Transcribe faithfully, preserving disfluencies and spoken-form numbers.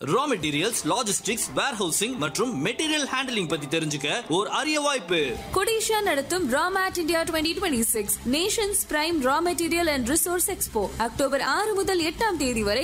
Raw materials, logistics, warehousing மற்றும் material handling பத்தி தெரிஞ்சுக்க ஒரு அரிய வாய்ப்பு. கொடிஷா நடத்தும் ராமேட் India twenty twenty six Nations prime raw material and resource expo October ஆறு முதல் எட்டாம் தேதி வரை